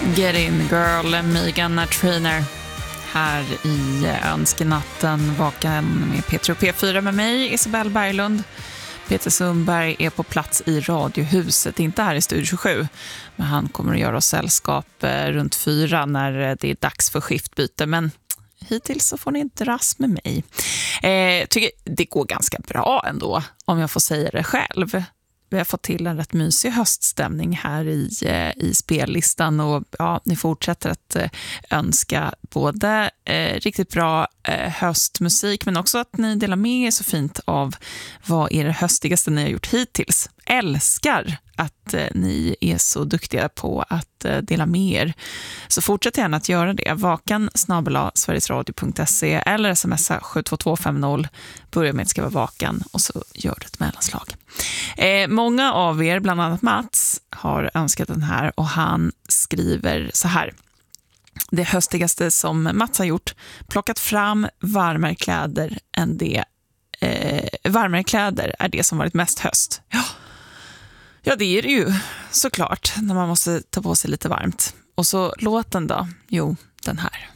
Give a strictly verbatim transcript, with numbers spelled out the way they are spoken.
Get in girl, Meghan Trainor här i Önskenatten, vaken med Peter och P fyra med mig, Isabelle Berglund. Peter Sundberg är på plats i Radiohuset, inte här i Studio tjugosju, men han kommer att göra oss sällskap runt fyra när det är dags för skiftbyte, men hittills så får ni dras med mig. Eh, tycker det går ganska bra ändå, om jag får säga det själv. Vi har fått till en rätt mysig höststämning här i, i spellistan och ja, ni fortsätter att eh, önska både eh, riktigt bra eh, höstmusik, men också att ni delar med er så fint av vad är det höstigaste ni har gjort hittills. Älskar att eh, ni är så duktiga på att eh, dela med er. Så fortsätt gärna att göra det. Vakan snabel-a sverigesradio punkt se eller smsa sju två två fem noll. Börja med att skriva vakan och så gör du ett mellanslag. Eh, många av er, bland annat Mats, har önskat den här och han skriver så här. Det höstigaste som Mats har gjort, plockat fram varmare kläder än det eh, varmare kläder är det som varit mest höst. Ja. Ja, det är det ju såklart när man måste ta på sig lite varmt. Och så låten då? Jo, den här.